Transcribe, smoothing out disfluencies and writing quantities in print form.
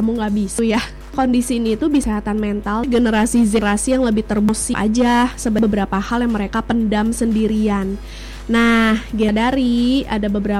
kamu nggak bisa ya. Kondisi ini tuh kesehatan mental generasi yang lebih termosi aja sebab beberapa hal yang mereka pendam sendirian. Nah, dari ada beberapa